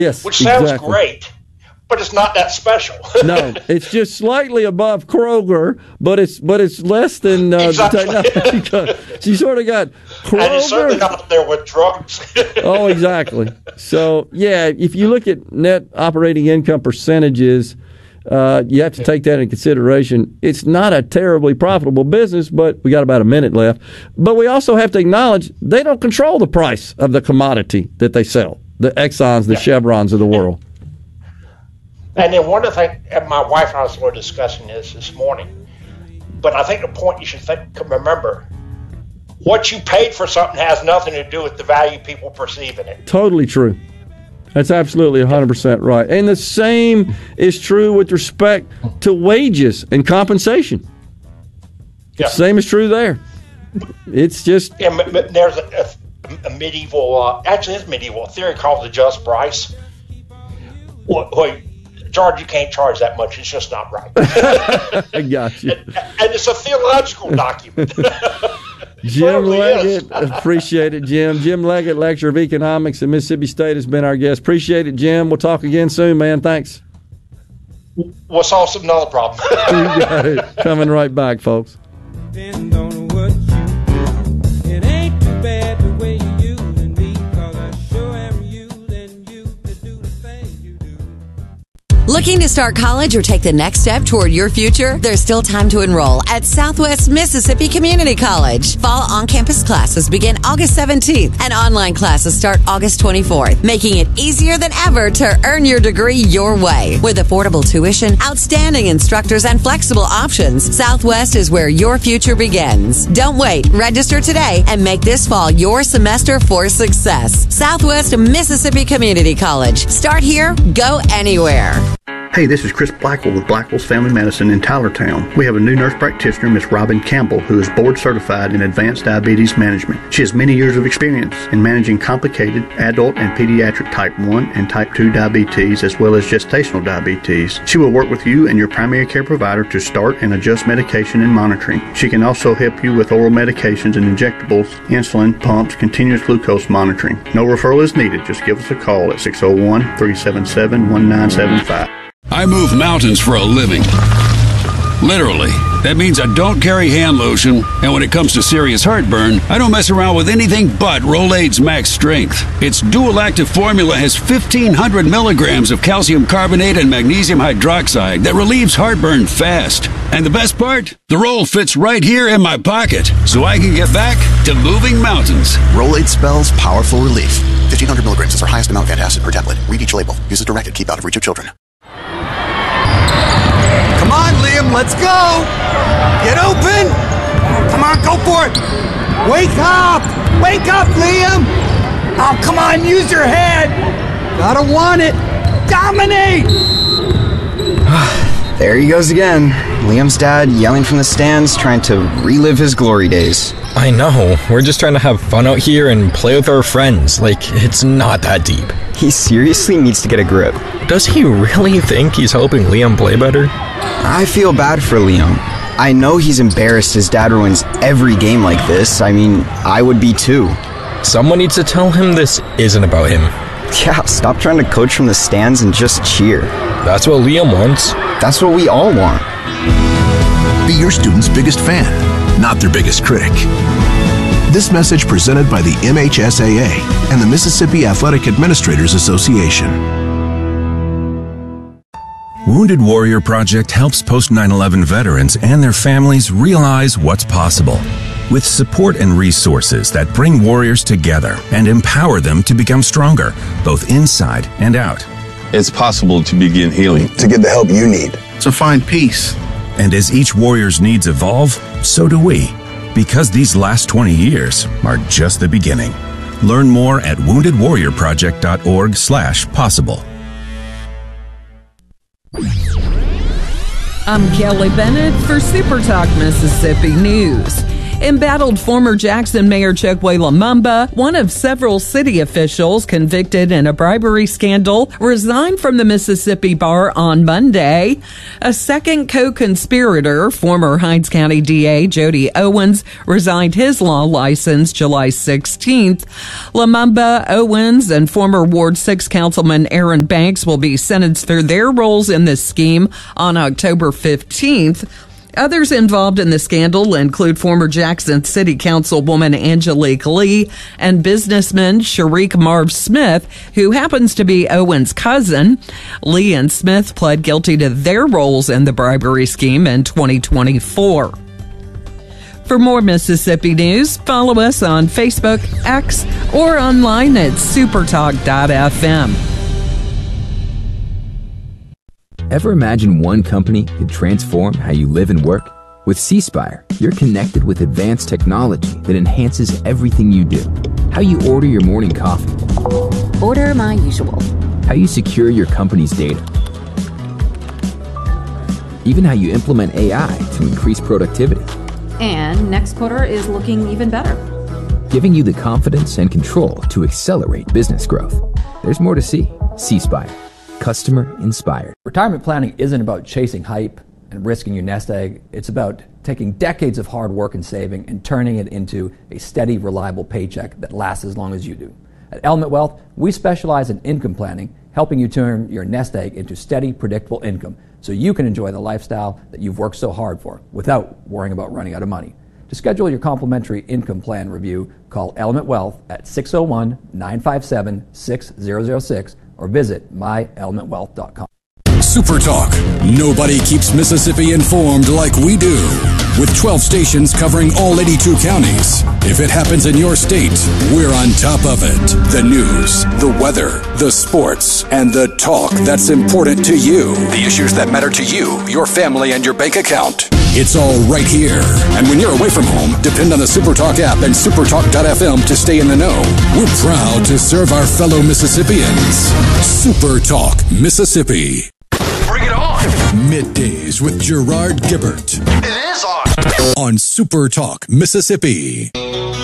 Yes, which sounds exactly. great, but it's not that special. No, it's just slightly above Kroger, but it's less than Exactly. the technology. So you sort of got Kroger. And it's certainly not up there with drugs. Oh, exactly. So, yeah, if you look at net operating income percentages, you have to take that into consideration. It's not a terribly profitable business, but we got about a minute left. But we also have to acknowledge they don't control the price of the commodity that they sell, the Exxons, the Chevrons of the world. And then one of the things, and my wife and I were discussing this morning, but I think the point you should remember, what you paid for something has nothing to do with the value people perceive in it. Totally true. That's absolutely 100% right. And the same is true with respect to wages and compensation. Yeah. Same is true there. It's just... Yeah, there's a medieval, actually it's medieval, theory called the just price. Well, George, you can't charge that much. It's just not right. I got you. And it's a theological document. Jim Leggett, appreciate it, Jim. Jim Leggett, Lecturer of Economics at Mississippi State, has been our guest. Appreciate it, Jim. We'll talk again soon, man. Thanks. We'll solve another problem. You got it. Coming right back, folks. Depend on what you do. It ain't too bad the way you using me, 'cause I sure am using you to do the things you do. Looking to start college or take the next step toward your future? There's still time to enroll at Southwest Mississippi Community College. Fall on-campus classes begin August 17th and online classes start August 24th, making it easier than ever to earn your degree your way. With affordable tuition, outstanding instructors, and flexible options, Southwest is where your future begins. Don't wait. Register today and make this fall your semester for success. Southwest Mississippi Community College. Start here, go anywhere. Hey, this is Chris Blackwell with Blackwell's Family Medicine in Tylertown. We have a new nurse practitioner, Miss Robin Campbell, who is board certified in advanced diabetes management. She has many years of experience in managing complicated adult and pediatric type 1 and type 2 diabetes, as well as gestational diabetes. She will work with you and your primary care provider to start and adjust medication and monitoring. She can also help you with oral medications and injectables, insulin, pumps, continuous glucose monitoring. No referral is needed. Just give us a call at 601-377-1975. I move mountains for a living. Literally. That means I don't carry hand lotion, and when it comes to serious heartburn, I don't mess around with anything but Rolaids Max Strength. Its dual active formula has 1,500 milligrams of calcium carbonate and magnesium hydroxide that relieves heartburn fast. And the best part? The roll fits right here in my pocket, so I can get back to moving mountains. Rolaids spells powerful relief. 1,500 milligrams is our highest amount of antacid per tablet. Read each label. Use as directed. Keep out of reach of children. Come on, Liam, let's go! Get open! Come on, go for it! Wake up! Wake up, Liam! Oh, come on, use your head! Gotta want it! Dominate! There he goes again. Liam's dad yelling from the stands, trying to relive his glory days. I know. We're just trying to have fun out here and play with our friends. Like, it's not that deep. He seriously needs to get a grip. Does he really think he's helping Liam play better? I feel bad for Liam. I know he's embarrassed his dad ruins every game like this. I mean, I would be too. Someone needs to tell him this isn't about him. Yeah, stop trying to coach from the stands and just cheer. That's what Liam wants. That's what we all want. Be your student's biggest fan, not their biggest critic. This message presented by the MHSAA and the Mississippi Athletic Administrators Association. Wounded Warrior Project helps post-9/11 veterans and their families realize what's possible. With support and resources that bring warriors together and empower them to become stronger, both inside and out. It's possible to begin healing. To get the help you need. To find peace. And as each warrior's needs evolve, so do we. Because these last 20 years are just the beginning. Learn more at woundedwarriorproject.org/possible. I'm Kelly Bennett for Super Talk Mississippi News. Embattled former Jackson Mayor Chokwe Lumumba, one of several city officials convicted in a bribery scandal, resigned from the Mississippi Bar on Monday. A second co-conspirator, former Hinds County DA Jody Owens, resigned his law license July 16th. Lumumba, Owens, and former Ward 6 Councilman Aaron Banks will be sentenced for their roles in this scheme on October 15th. Others involved in the scandal include former Jackson City Councilwoman Angelique Lee and businessman Sharik Marv Smith, who happens to be Owens' cousin. Lee and Smith pled guilty to their roles in the bribery scheme in 2024. For more Mississippi news, follow us on Facebook, X, or online at supertalk.fm. Ever imagine one company could transform how you live and work? With C-Spire, you're connected with advanced technology that enhances everything you do. How you order your morning coffee. Order my usual. How you secure your company's data. Even how you implement AI to increase productivity. And next quarter is looking even better. Giving you the confidence and control to accelerate business growth. There's more to see. C-Spire. Customer inspired. Retirement planning isn't about chasing hype and risking your nest egg. It's about taking decades of hard work and saving and turning it into a steady, reliable paycheck that lasts as long as you do. At Element Wealth, we specialize in income planning, helping you turn your nest egg into steady, predictable income so you can enjoy the lifestyle that you've worked so hard for without worrying about running out of money. To schedule your complimentary income plan review, call Element Wealth at 601-957-6006 or visit myelementwealth.com. Super Talk. Nobody keeps Mississippi informed like we do. With 12 stations covering all 82 counties. If it happens in your state, we're on top of it. The news, the weather, the sports, and the talk that's important to you. The issues that matter to you, your family, and your bank account. It's all right here. And when you're away from home, depend on the SuperTalk app and supertalk.fm to stay in the know. We're proud to serve our fellow Mississippians. SuperTalk Mississippi. Bring it on. Middays with Gerard Gibbert. It is on. On SuperTalk Mississippi.